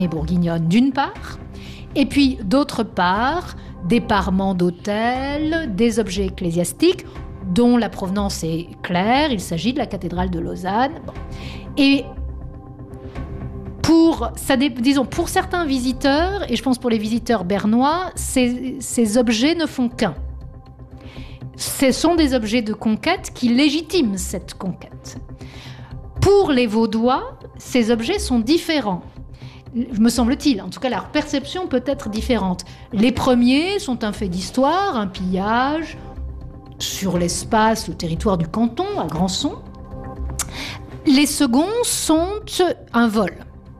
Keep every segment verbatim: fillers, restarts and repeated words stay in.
bourguignonne d'une part, et puis d'autre part, des parements d'hôtels, des objets ecclésiastiques dont la provenance est claire, il s'agit de la cathédrale de Lausanne. Bon. Et pour, ça, disons, pour certains visiteurs, et je pense pour les visiteurs bernois, ces, ces objets ne font qu'un. Ce sont des objets de conquête qui légitiment cette conquête. Pour les Vaudois, ces objets sont différents. Me semble-t-il, en tout cas leur perception peut être différente. Les premiers sont un fait d'histoire, un pillage sur l'espace, le territoire du canton, à Grandson. Les seconds sont un vol.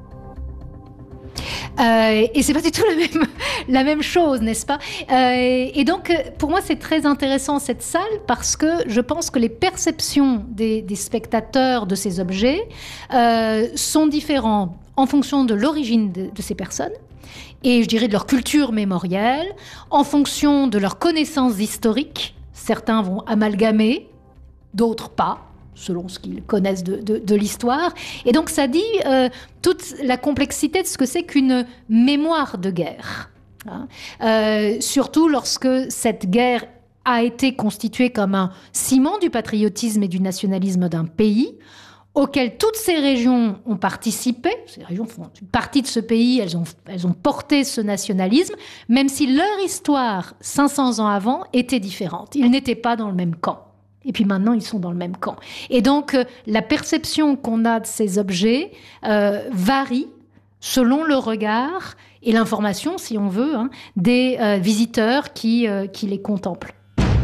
Euh, et c'est pas du tout la même, la même chose, n'est-ce pas ? euh, Et donc, pour moi, c'est très intéressant cette salle parce que je pense que les perceptions des, des spectateurs de ces objets euh, sont différentes en fonction de l'origine de, de ces personnes et je dirais de leur culture mémorielle, en fonction de leurs connaissances historiques. Certains vont amalgamer, d'autres pas, selon ce qu'ils connaissent de, de, de l'histoire. Et donc ça dit euh, toute la complexité de ce que c'est qu'une mémoire de guerre. Hein. Euh, surtout lorsque cette guerre a été constituée comme un ciment du patriotisme et du nationalisme d'un pays, auquel toutes ces régions ont participé. Ces régions font une partie de ce pays, elles ont, elles ont porté ce nationalisme, même si leur histoire, cinq cents ans avant, était différente. Ils n'étaient pas dans le même camp. Et puis maintenant, ils sont dans le même camp. Et donc, euh, la perception qu'on a de ces objets euh, varie selon le regard et l'information, si on veut, hein, des euh, visiteurs qui, euh, qui les contemplent.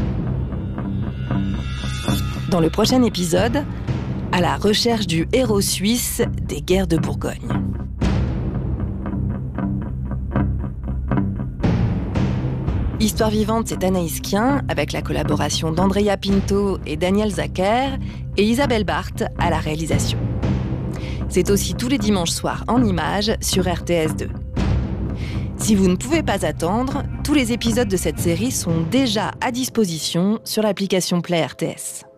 Dans le prochain épisode, à la recherche du héros suisse des guerres de Bourgogne. Histoire vivante, c'est Anaïs Kien, avec la collaboration d'Andrea Pinto et Daniel Zacher, et Isabelle Barthes à la réalisation. C'est aussi tous les dimanches soirs en images sur R T S deux. Si vous ne pouvez pas attendre, tous les épisodes de cette série sont déjà à disposition sur l'application Play R T S.